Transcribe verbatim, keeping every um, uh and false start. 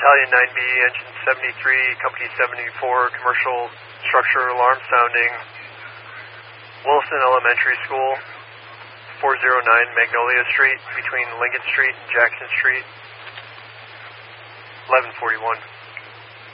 Battalion nine B, Engine seventy-three, Company seventy-four, Commercial Structure Alarm Sounding, Wilson Elementary School, four oh nine Magnolia Street, between Lincoln Street and Jackson Street, eleven forty-one.